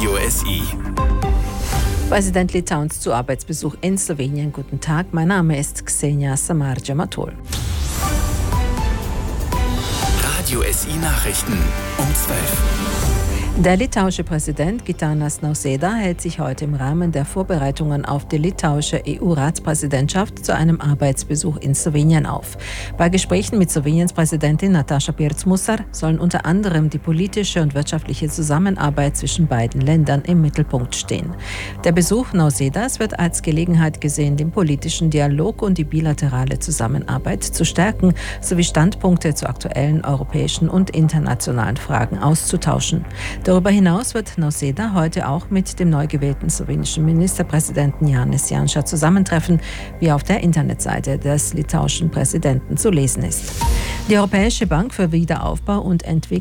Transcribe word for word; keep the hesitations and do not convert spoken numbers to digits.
Radio S I. Präsident Litauens zu Arbeitsbesuch in Slowenien. Guten Tag, mein Name ist Ksenia Samarja-Matol. Radio S I Nachrichten um zwölf. Der litauische Präsident Gitanas Nausėda hält sich heute im Rahmen der Vorbereitungen auf die litauische E U-Ratspräsidentschaft zu einem Arbeitsbesuch in Slowenien auf. Bei Gesprächen mit Sloweniens Präsidentin Nataša Pirc-Musar sollen unter anderem die politische und wirtschaftliche Zusammenarbeit zwischen beiden Ländern im Mittelpunkt stehen. Der Besuch Nausėdas wird als Gelegenheit gesehen, den politischen Dialog und die bilaterale Zusammenarbeit zu stärken, sowie Standpunkte zu aktuellen europäischen und internationalen Fragen auszutauschen. Darüber hinaus wird Nausėda heute auch mit dem neu gewählten slowenischen Ministerpräsidenten Janez Janša zusammentreffen, wie auf der Internetseite des litauischen Präsidenten zu lesen ist. Die Europäische Bank für Wiederaufbau und Entwicklung